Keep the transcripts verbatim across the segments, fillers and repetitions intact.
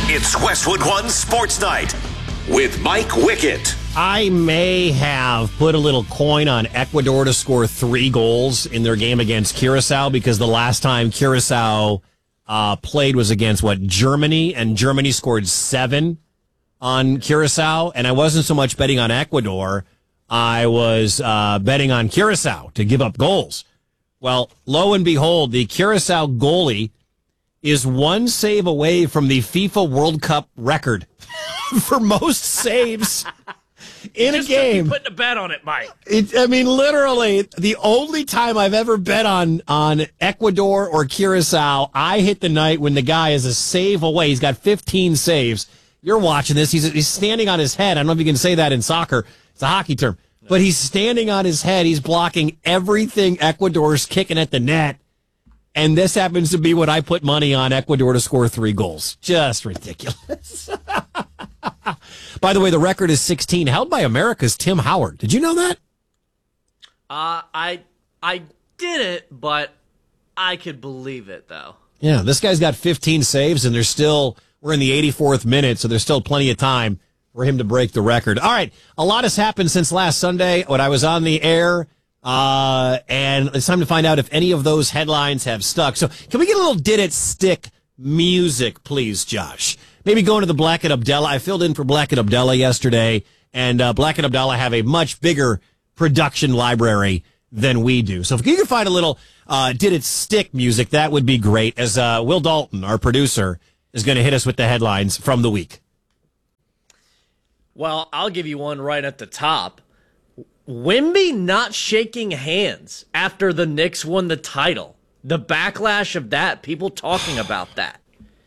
It's Westwood One Sports Night with Mike Wickett. I may have put a little coin on Ecuador to score three goals in their game against Curacao because the last time Curacao uh, played was against, what, Germany, and Germany scored seven on Curacao, and I wasn't so much betting on Ecuador. I was uh, betting on Curacao to give up goals. Well, lo and behold, the Curacao goalie is one save away from the FIFA World Cup record for most saves in Just a game. Putting a bet on it, Mike. It, I mean, literally, the only time I've ever bet on on Ecuador or Curacao, I hit the night when the guy is a save away. He's got fifteen saves. You're watching this. He's, he's standing on his head. I don't know if you can say that in soccer. It's a hockey term. But he's standing on his head. He's blocking everything Ecuador's kicking at the net. And this happens to be what I put money on Ecuador to score three goals. Just ridiculous. By the way, the record is sixteen, held by America's Tim Howard. Did you know that? Uh, I I didn't, but I could believe it, though. Yeah, this guy's got fifteen saves, and there's still, we're in the eighty-fourth minute, so there's still plenty of time for him to break the record. All right, a lot has happened since last Sunday when I was on the air. Uh, and it's time to find out if any of those headlines have stuck. So can we get a little Did It Stick music, please, Josh? Maybe going to the Black and Abdallah. I filled in for Black and Abdallah yesterday, and uh, Black and Abdallah have a much bigger production library than we do. So if you can find a little uh, Did It Stick music, that would be great, as uh, Will Dalton, our producer, is going to hit us with the headlines from the week. Well, I'll give you one right at the top. Wemby not shaking hands after the Knicks won the title. The backlash of that, people talking about that.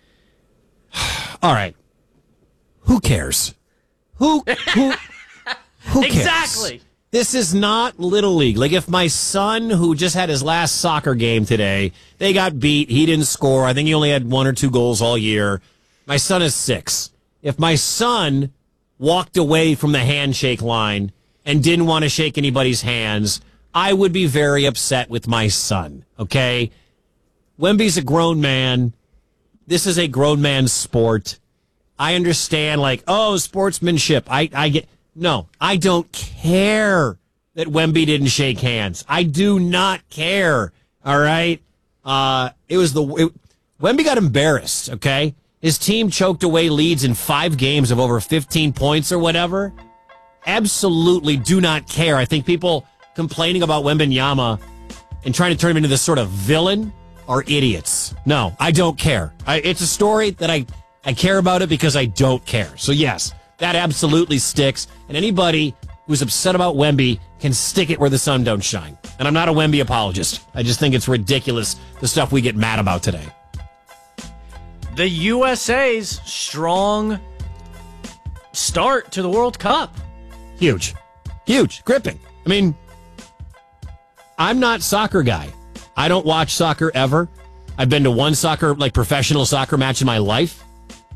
All right. Who cares? Who who who cares? Exactly. This is not Little League. Like, if my son, who just had his last soccer game today, they got beat, he didn't score. I think he only had one or two goals all year. My son is six. If my son walked away from the handshake line and didn't want to shake anybody's hands, I would be very upset with my son, okay? Wemby's a grown man. This is a grown man's sport. I understand, like, oh, sportsmanship. I, I get... No, I don't care that Wemby didn't shake hands. I do not care, all right? Uh, it was the... It, Wemby got embarrassed, okay? His team choked away leads in five games of over fifteen points or whatever. Absolutely do not care. I think people complaining about Wembanyama and trying to turn him into this sort of villain are idiots. No, I don't care. I, it's a story that I, I care about it because I don't care. So, yes, that absolutely sticks. And anybody who's upset about Wemby can stick it where the sun don't shine. And I'm not a Wemby apologist. I just think it's ridiculous, the stuff we get mad about today. The U S A's strong start to the World Cup. Huge. Huge. Gripping. I mean, I'm not a soccer guy. I don't watch soccer ever. I've been to one soccer, like professional soccer match in my life.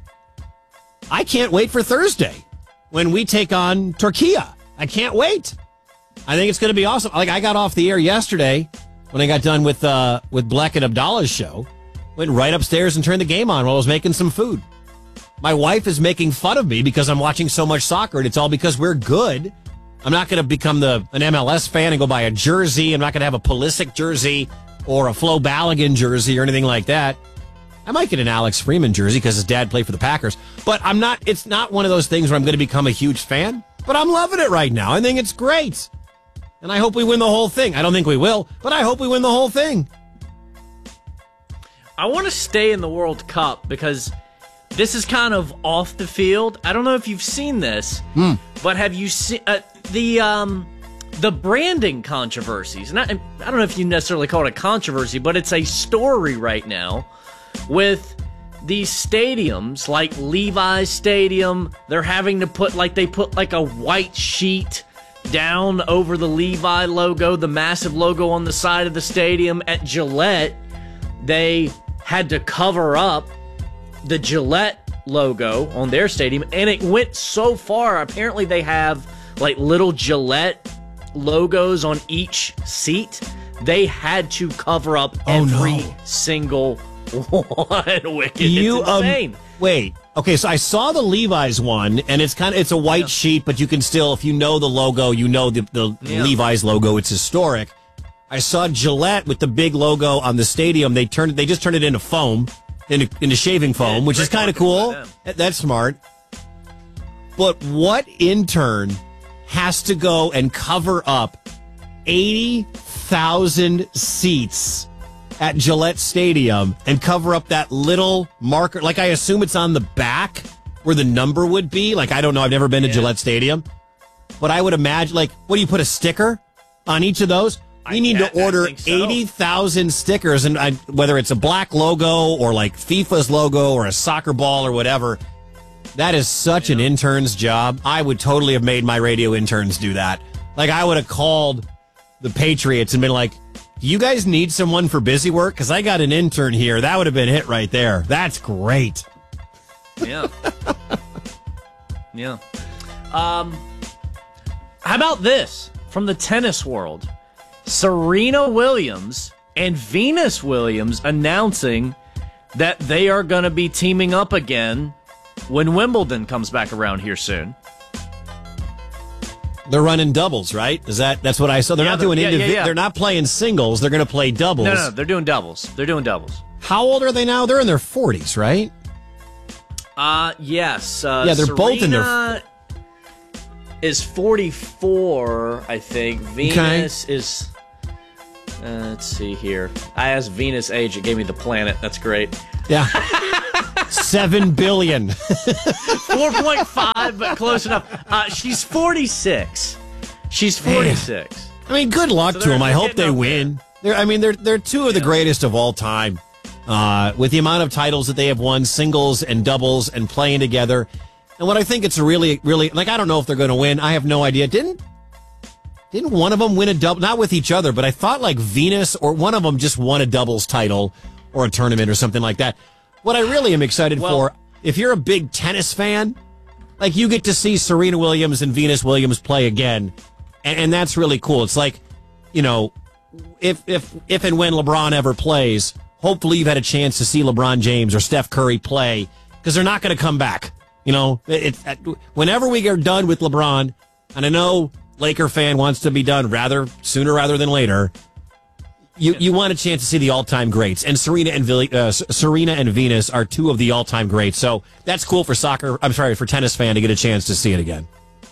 I can't wait for Thursday when we take on Turkey. I can't wait. I think it's going to be awesome. Like, I got off the air yesterday when I got done with uh, with Black and Abdallah's show. Went right upstairs and turned the game on while I was making some food. My wife is making fun of me because I'm watching so much soccer, and it's all because we're good. I'm not going to become the an M L S fan and go buy a jersey. I'm not going to have a Pulisic jersey or a Flo Balogun jersey or anything like that. I might get an Alex Freeman jersey because his dad played for the Packers. But I'm not. It's not one of those things where I'm going to become a huge fan. But I'm loving it right now. I think it's great. And I hope we win the whole thing. I don't think we will, but I hope we win the whole thing. I want to stay in the World Cup because this is kind of off the field. I don't know if you've seen this, mm. but have you seen uh, the um, the branding controversies? And I, I don't know if you necessarily call it a controversy, but it's a story right now with these stadiums like Levi's Stadium. They're having to put like they put like a white sheet down over the Levi logo, the massive logo on the side of the stadium. At Gillette, they had to cover up the Gillette logo on their stadium, and it went so far. Apparently they have like little Gillette logos on each seat. They had to cover up oh, every no. single one. Wicked. You, it's insane. Um, wait, Okay, so I saw the Levi's one, and it's kind of it's a white yeah. sheet, but you can still, if you know the logo, you know the, the yeah. Levi's logo. It's historic. I saw Gillette with the big logo on the stadium. They turned they just turned it into foam, into, into shaving foam, yeah, which is kind of cool. That's smart. But what intern has to go and cover up eighty thousand seats at Gillette Stadium and cover up that little marker? Like, I assume it's on the back where the number would be. Like, I don't know. I've never been to yeah. Gillette Stadium. But I would imagine, like, what do you put, a sticker on each of those? We need to order so. eighty thousand stickers, and I, whether it's a black logo or like FIFA's logo or a soccer ball or whatever, that is such yeah. an intern's job. I would totally have made my radio interns do that. Like, I would have called the Patriots and been like, do you guys need someone for busy work? Because I got an intern here. That would have been hit right there. That's great. Yeah. yeah. Um, how about this from the tennis world? Serena Williams and Venus Williams announcing that they are going to be teaming up again when Wimbledon comes back around here soon. They're running doubles, right? Is that that's what I saw? They're yeah, not doing yeah, indivi- yeah, yeah. They're not playing singles. They're going to play doubles. No, no, they're doing doubles. They're doing doubles. How old are they now? They're in their forties, right? Uh, yes. Uh, yeah, they're Serena both in their is forty-four, I think. Venus okay. is uh, let's see here. I asked Venus age. It gave me the planet. That's great. Yeah. Seven billion. four point five, but close enough. Uh, she's forty-six. She's forty-six. I mean, good luck so to them. I hope they win. They're, I mean, they're they're two of yeah. the greatest of all time. Uh, with the amount of titles that they have won, singles and doubles, and playing together. And what I think it's really, really, like, I don't know if they're going to win. I have no idea. Didn't didn't one of them win a double? Not with each other, but I thought like Venus or one of them just won a doubles title or a tournament or something like that. What I really am excited well, for, if you're a big tennis fan, like, you get to see Serena Williams and Venus Williams play again, and, and that's really cool. It's like, you know, if if if and when LeBron ever plays, hopefully you've had a chance to see LeBron James or Steph Curry play, because they're not going to come back. You know, it, it, whenever we are done with LeBron, and I know Laker fan wants to be done rather sooner rather than later, You you want a chance to see the all-time greats, and Serena and uh, Serena and Venus are two of the all-time greats. So that's cool for soccer. I'm sorry, for tennis fan to get a chance to see it again.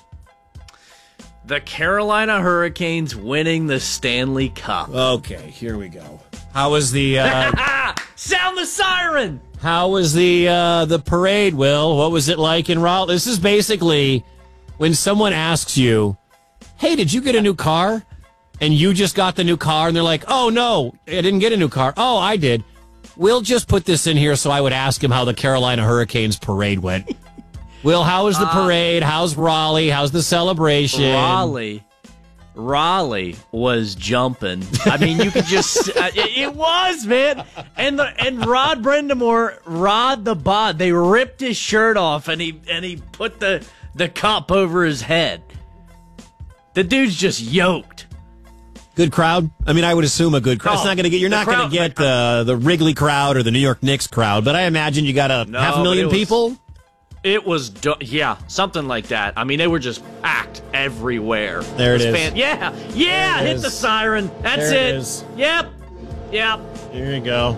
The Carolina Hurricanes winning the Stanley Cup. Okay, here we go. How was the uh, sound the siren? How was the uh, the parade, Will? What was it like in Raleigh? This is basically when someone asks you, "Hey, did you get a new car?" And you just got the new car, and they're like, oh, no, I didn't get a new car. Oh, I did. We'll just put this in here so I would ask him how the Carolina Hurricanes parade went. Will, how was the parade? How's Raleigh? How's the celebration? Raleigh. Raleigh was jumping. I mean, you could just... uh, it, it was, man. And the and Rod Brindamore, Rod the bod, they ripped his shirt off, and he and he put the, the cup over his head. The dude's just yoked. Good crowd. I mean, I would assume a good crowd. Oh, it's not going to get. You're not going to get uh, the Wrigley crowd or the New York Knicks crowd, but I imagine you got a no, half a million it was, people. It was, yeah, something like that. I mean, they were just packed everywhere. There it, it is. Fan- yeah, yeah. Hit is. the siren. That's there it. it is. Yep, yep. Here you go.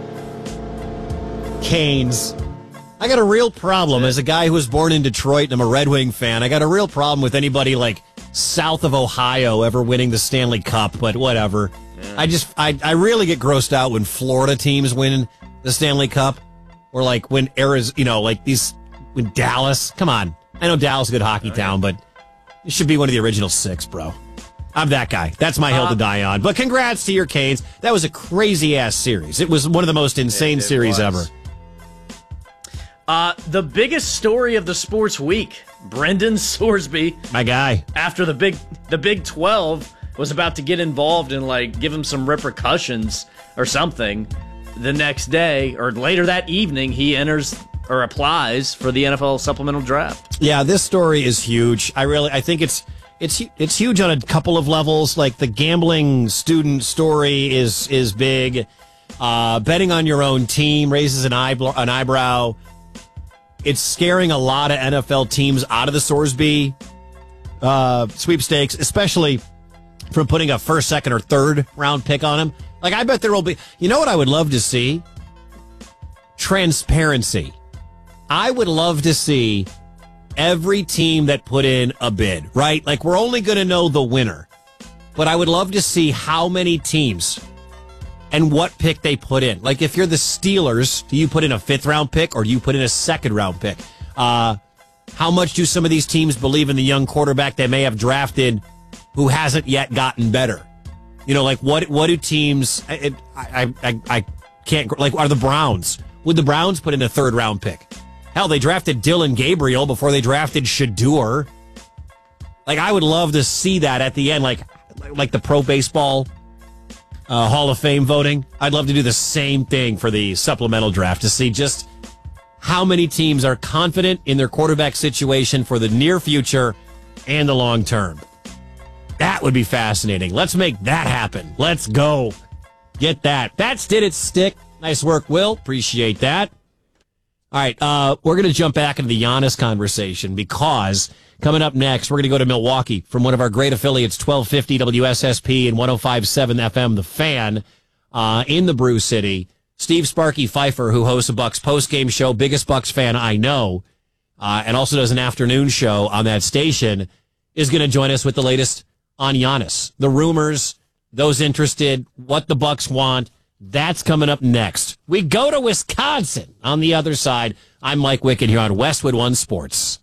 Canes. I got a real problem as a guy who was born in Detroit and I'm a Red Wing fan. I got a real problem with anybody like south of Ohio ever winning the Stanley Cup, but whatever. Yeah. I just, I, I really get grossed out when Florida teams win the Stanley Cup, or like when Arizona, you know, like these, when Dallas, come on. I know Dallas is a good hockey oh, town, yeah. but it should be one of the original six, bro. I'm that guy. That's my hill uh, to die on. But congrats to your Canes. That was a crazy-ass series. It was one of the most insane it, it series was. ever. Uh, the biggest story of the sports week, Brendan Sorsby, my guy, after the big the Big twelve was about to get involved and like give him some repercussions or something, the next day or later that evening he enters or applies for the N F L supplemental draft. Yeah, this story is huge. I really I think it's it's it's huge on a couple of levels. Like the gambling student story is is big. Uh, betting on your own team raises an eyebrow an eyebrow. it's scaring a lot of N F L teams out of the Sorsby uh, sweepstakes, especially from putting a first, second, or third round pick on him. Like, I bet there will be, you know what I would love to see? Transparency. I would love to see every team that put in a bid, right? Like, we're only going to know the winner. But I would love to see how many teams and what pick they put in. Like, if you're the Steelers, do you put in a fifth round pick or do you put in a second round pick? Uh, how much do some of these teams believe in the young quarterback they may have drafted who hasn't yet gotten better? You know, like, what what do teams, I, I, I, I can't, like, are the Browns? Would the Browns put in a third round pick? Hell, they drafted Dylan Gabriel before they drafted Shador. Like, I would love to see that at the end, like, like the pro baseball uh, Hall of Fame voting. I'd love to do the same thing for the supplemental draft to see just how many teams are confident in their quarterback situation for the near future and the long term. That would be fascinating. Let's make that happen. Let's go. Get that. That's Did It Stick. Nice work, Will. Appreciate that. All right, uh, we're going to jump back into the Giannis conversation because coming up next, we're going to go to Milwaukee from one of our great affiliates, twelve fifty W S S P and one oh five point seven F M, The Fan, uh, in the Brew City. Steve Sparky Pfeiffer, who hosts a Bucks postgame show, biggest Bucks fan I know, uh, and also does an afternoon show on that station, is going to join us with the latest on Giannis. The rumors, those interested, what the Bucks want. That's coming up next. We go to Wisconsin on the other side. I'm Mike Wickett here on Westwood One Sports.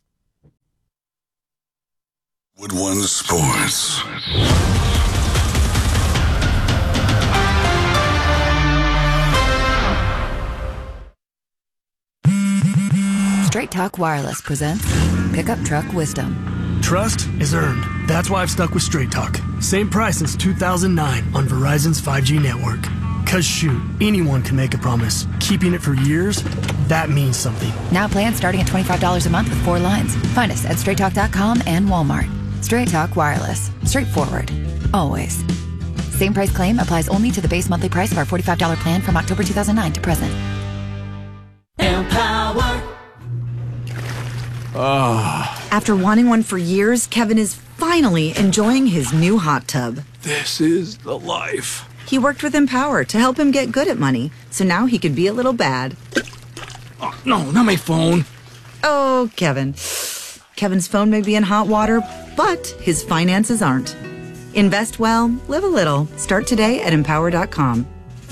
Wood One Sports. Straight Talk Wireless presents Pickup Truck Wisdom. Trust is earned. That's why I've stuck with Straight Talk. Same price since two thousand nine on Verizon's five G network. Cause shoot, anyone can make a promise. Keeping it for years, that means something. Now plans starting at twenty-five dollars a month with four lines. Find us at straight talk dot com and Walmart. Straight Talk Wireless. Straightforward. Always. Same price claim applies only to the base monthly price of our forty-five dollars plan from October two thousand nine to present. Empower. Oh. After wanting one for years, Kevin is finally enjoying his new hot tub. This is the life. He worked with Empower to help him get good at money, so now he could be a little bad. Oh, no, not my phone. Oh, Kevin. Kevin's phone may be in hot water, but his finances aren't. Invest well, live a little. Start today at empower dot com.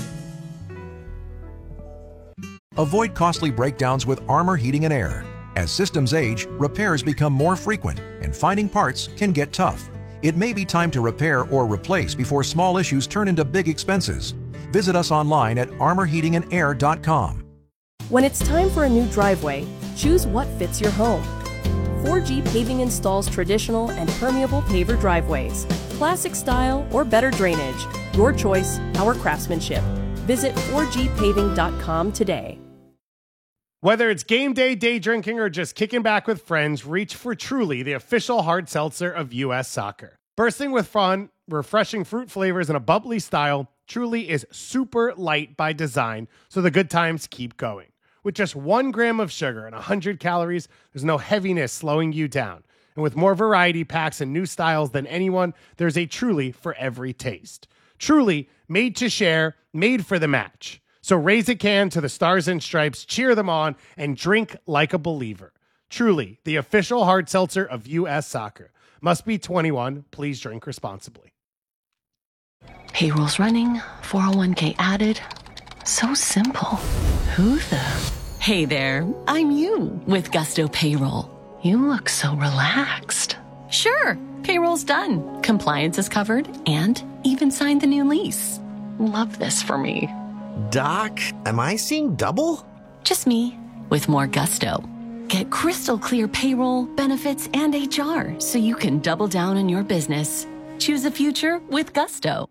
Avoid costly breakdowns with Armor Heating and Air. As systems age, repairs become more frequent, and finding parts can get tough. It may be time to repair or replace before small issues turn into big expenses. Visit us online at armor heating and air dot com. When it's time for a new driveway, choose what fits your home. four G Paving installs traditional and permeable paver driveways, classic style or better drainage. Your choice, our craftsmanship. Visit four G paving dot com today. Whether it's game day, day drinking, or just kicking back with friends, reach for Truly, the official hard seltzer of U S Soccer. Bursting with fun, refreshing fruit flavors, and a bubbly style, Truly is super light by design, so the good times keep going. With just one gram of sugar and one hundred calories, there's no heaviness slowing you down. And with more variety packs and new styles than anyone, there's a Truly for every taste. Truly, made to share, made for the match. So raise a can to the Stars and Stripes, cheer them on, and drink like a believer. Truly, the official hard seltzer of U S Soccer. Must be twenty-one. Please drink responsibly. Payroll's running, four oh one k added. So simple. Who the? Hey there, I'm you with Gusto Payroll. You look so relaxed. Sure, payroll's done. Compliance is covered and even signed the new lease. Love this for me. Doc, am I seeing double? Just me, with more gusto. Get crystal clear payroll, benefits, and H R so you can double down on your business. Choose a future with Gusto.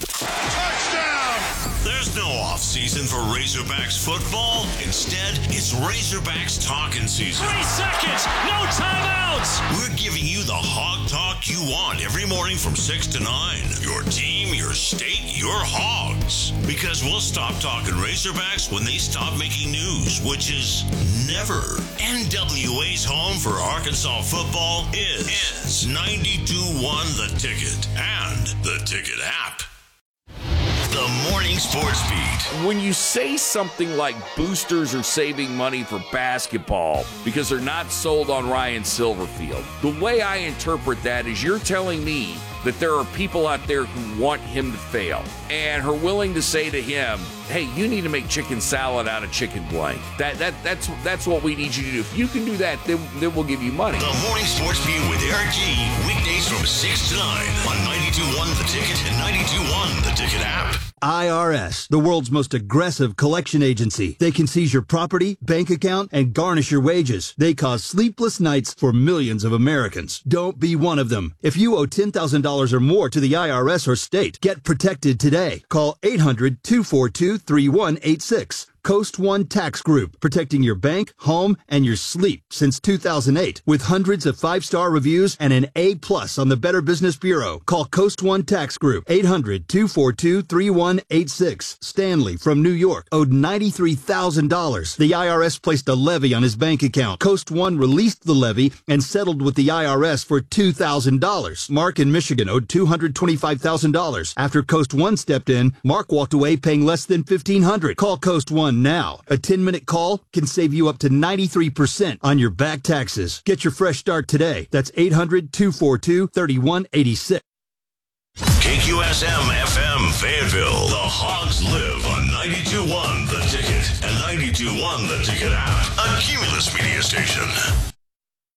There's no off-season for Razorbacks football. Instead, it's Razorbacks talking season. Three seconds, no timeouts. We're giving you the hog talk you want every morning from six to nine. Your team, your state, your hogs. Because we'll stop talking Razorbacks when they stop making news, which is never. N W A's home for Arkansas football is, is ninety-two point one The Ticket and The Ticket app. The Morning Sports Beat. When you say something like boosters are saving money for basketball because they're not sold on Ryan Silverfield, the way I interpret that is you're telling me that there are people out there who want him to fail and are willing to say to him, hey, you need to make chicken salad out of chicken blank. That that that's that's what we need you to do. If you can do that, then, then we'll give you money. The Morning Sports Beat with Eric G. Weekdays from six to nine on ninety-two point one The Ticket and ninety-two point one The Ticket app. I R S, the world's most aggressive collection agency. They can seize your property, bank account, and garnish your wages. They cause sleepless nights for millions of Americans. Don't be one of them. If you owe ten thousand dollars or more to the I R S or state, get protected today. Call eight hundred, two four two, three one eight six. Coast One Tax Group, protecting your bank, home, and your sleep since two thousand eight. With hundreds of five-star reviews and an A plus on the Better Business Bureau. Call Coast One Tax Group, eight hundred, two four two, three one eight six. Stanley from New York owed ninety-three thousand dollars. The I R S placed a levy on his bank account. Coast One released the levy and settled with the I R S for two thousand dollars. Mark in Michigan owed two hundred twenty-five thousand dollars. After Coast One stepped in, Mark walked away paying less than fifteen hundred dollars. Call Coast One now. A ten-minute call can save you up to ninety-three percent on your back taxes. Get your fresh start today. That's eight hundred, two four two, three one eight six. K Q S M F M Fayetteville. The Hogs live on ninety-two point one The Ticket and ninety-two point one The Ticket app. A Cumulus media station.